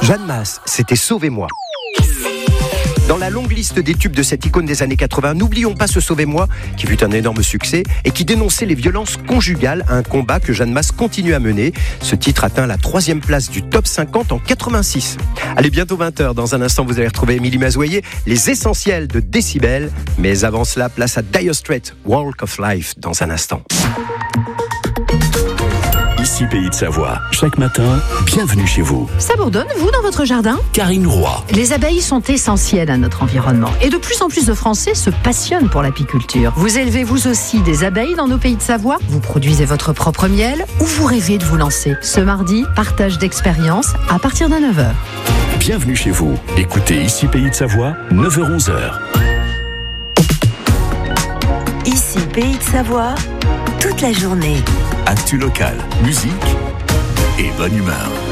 Jeanne Masse, c'était Sauvez-moi. Dans la longue liste des tubes de cette icône des années 80, n'oublions pas ce Sauvez-moi, qui fut un énorme succès et qui dénonçait les violences conjugales, un combat que Jeanne Masse continue à mener. Ce titre atteint la 3e place du top 50 en 86. Allez, bientôt 20h. Dans un instant, vous allez retrouver Émilie Mazoyer, les essentiels de Décibel. Mais avant cela, place à Dire Straits, Walk of Life, dans un instant. Ici Pays de Savoie. Chaque matin, bienvenue chez vous. Ça bourdonne, vous, dans votre jardin ? Karine Roy. Les abeilles sont essentielles à notre environnement. Et de plus en plus de Français se passionnent pour l'apiculture. Vous élevez vous aussi des abeilles dans nos Pays de Savoie ? Vous produisez votre propre miel ? Ou vous rêvez de vous lancer ? Ce mardi, partage d'expérience à partir de 9h. Bienvenue chez vous. Écoutez Ici Pays de Savoie, 9h-11h. Ici Pays de Savoie, toute la journée. Actu local, musique et bonne humeur.